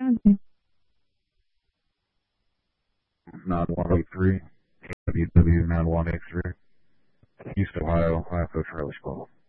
Okay. 9183, WW9183, East Ohio, Ohio Coach Riley Squall.